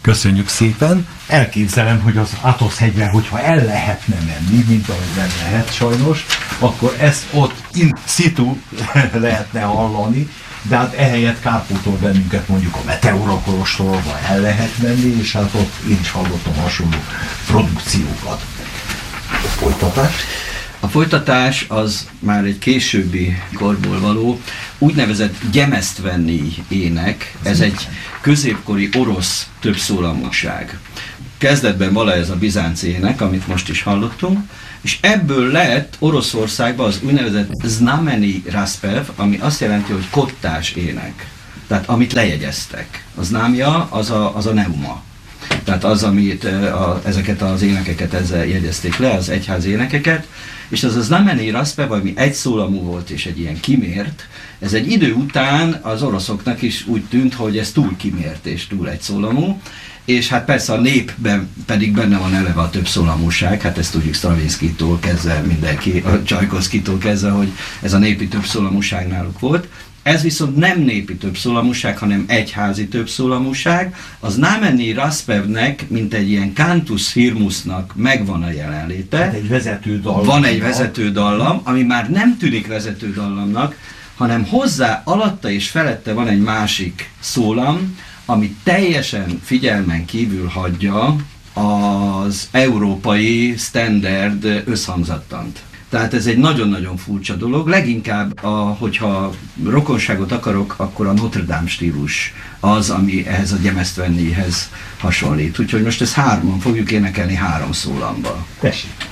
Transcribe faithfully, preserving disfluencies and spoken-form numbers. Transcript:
Köszönjük szépen. Elképzelem, hogy az Atosz-hegyre, hogyha el lehetne menni, mint ahogy nem lehet sajnos, akkor ezt ott in situ lehetne hallani, de hát ehelyett kárpótol bennünket mondjuk a Meteora-kolostorba el lehet menni, és hát ott én is hallottam hasonló produkciókat. A folytatás? A folytatás az már egy későbbi korból való, úgynevezett gyemesztvenni ének, ez egy középkori orosz többszólamúság. Kezdetben vala ez a bizánci ének, amit most is hallottunk, és ebből lett Oroszországban az úgynevezett znameni raspev, ami azt jelenti, hogy kottás ének. Tehát amit lejegyeztek. A známja az a, az a neuma. Tehát az, amit a, ezeket az énekeket ezzel jegyezték le, az egyház énekeket, és az a znameni raspev, ami egyszólamú volt és egy ilyen kimért, ez egy idő után az oroszoknak is úgy tűnt, hogy ez túl kimért és túl egyszólamú, és hát persze a népben pedig benne van eleve a többszólamúság, hát ezt tudjuk Stravinszkijtól kezdve mindenki, a Csajkovszkijtól kezdve, hogy ez a népi többszólamúság náluk volt. Ez viszont nem népi többszólamúság, hanem egyházi többszólamúság. Az znameni raspevnek, mint egy ilyen cantus firmusnak megvan a jelenléte. Hát egy vezető dallam. Van egy vezető dallam, ami már nem tűnik vezető dallamnak, hanem hozzá, alatta és felette van egy másik szólam, ami teljesen figyelmen kívül hagyja az európai standard összhangzattant. Tehát ez egy nagyon-nagyon furcsa dolog, leginkább, a, hogyha rokonságot akarok, akkor a Notre Dame stílus az, ami ehhez a gyemesztvennihez hasonlít. Úgyhogy most ezt hárman fogjuk énekelni három szólamba. Tessék!